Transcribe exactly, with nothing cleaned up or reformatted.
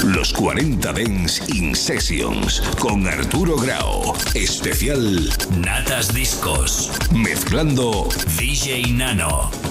Los cuarenta Dance In Sessions con Arturo Grau. Especial Natas Discos. Mezclando D J Nano.